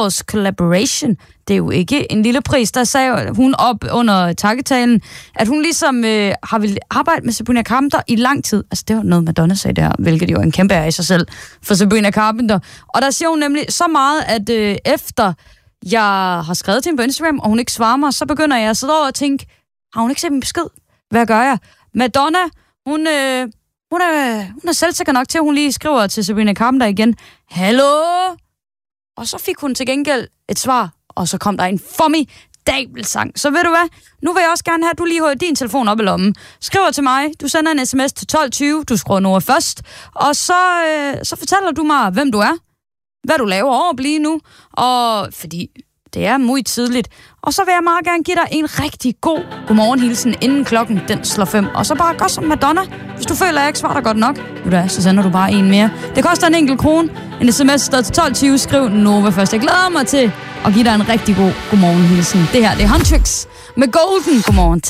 årets collaboration. Det er jo ikke en lille pris. Der sagde hun op under takketalen, at hun ligesom har ville arbejde med Sabrina Carpenter i lang tid. Altså, det var noget, Madonna sagde der, hvilket jo er en kæmpe ære i sig selv for Sabrina Carpenter. Og der siger hun nemlig så meget, at efter jeg har skrevet til hende på Instagram, og hun ikke svarer mig, så begynder jeg at sidde over og tænke, har hun ikke set min besked? Hvad gør jeg? Madonna, hun er selvsikker nok til, at hun lige skriver til Sabrina Carpenter igen, hallo? Og så fik hun til gengæld et svar, og så kom der en formidabel sang. Så ved du hvad? Nu vil jeg også gerne have, at du lige holder din telefon op i lommen. Skriver til mig, du sender en sms til 1220, du skriver Nora først, og så fortæller du mig, hvem du er, hvad du laver over lige nu, og fordi det er meget tidligt. Og så vil jeg meget gerne give dig en rigtig god godmorgenhilsen, inden klokken den slår 5. Og så bare gør som Madonna. Hvis du føler, at jeg ikke svarer dig godt nok, så sender du bare en mere. Det koster en enkelt krone. En sms står til 1220. Skriv Nova først. Jeg glæder mig til at give dig en rigtig god godmorgenhilsen. Det her, det er Huntrix med Golden. Godmorgen.